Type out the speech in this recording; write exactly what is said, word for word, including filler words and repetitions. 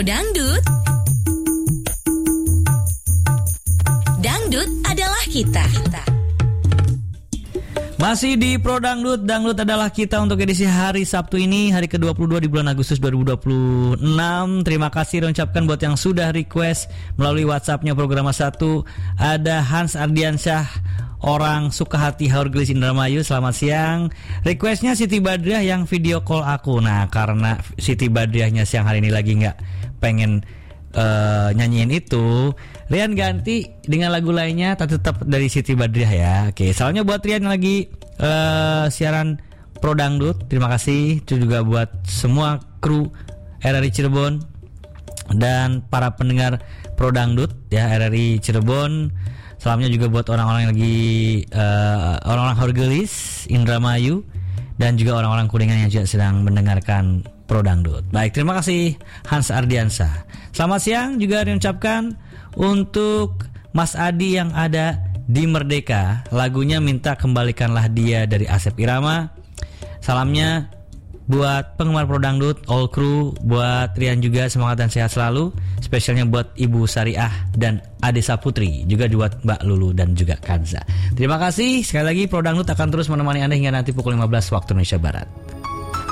Dangdut, dangdut adalah kita. Masih di Pro Dangdut, Dangdut adalah kita untuk edisi hari Sabtu ini, hari ke dua puluh dua di bulan Agustus dua ribu dua puluh enam. Terima kasih ucapkan buat yang sudah request melalui WhatsApp-nya program satu. Ada Hans Ardiansyah, orang Sukahati Haurgelis Indramayu. Selamat siang. Requestnya Siti Badriah yang video call aku. Nah, karena Siti Badriahnya siang hari ini lagi gak pengen Uh, nyanyiin itu, Rian ganti dengan lagu lainnya, tapi tetap dari Siti Badriah ya. Oke, soalnya buat Rian yang lagi uh, siaran Pro Dangdut, terima kasih. Itu juga buat semua kru R R I Cirebon dan para pendengar Pro Dangdut ya R R I Cirebon. Salamnya juga buat orang-orang yang lagi uh, orang-orang Haurgelis Indramayu dan juga orang-orang Kuningan yang juga sedang mendengarkan Pro Dangdut. Baik, terima kasih Hans Ardiansyah. Selamat siang juga diucapkan untuk Mas Adi yang ada di Merdeka. Lagunya Minta Kembalikanlah Dia dari Asep Irama. Salamnya buat penggemar Pro Dangdut, all crew, buat Rian juga semangat dan sehat selalu. Spesialnya buat Ibu Sariah dan Adesa Putri, juga buat Mbak Lulu dan juga Kanza. Terima kasih sekali lagi. Pro Dangdut akan terus menemani Anda hingga nanti pukul lima belas waktu Indonesia Barat.